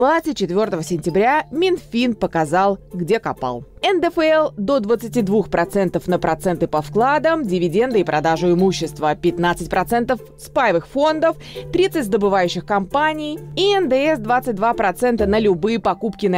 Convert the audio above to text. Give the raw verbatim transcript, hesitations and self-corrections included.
двадцать четвёртого сентября Минфин показал, где копал. эн дэ эф эл до двадцати двух процентов на проценты по вкладам, дивиденды и продажу имущества, пятнадцать процентов с паевых фондов, тридцать процентов с добывающих компаний и эн дэ эс двадцать два процента на любые покупки на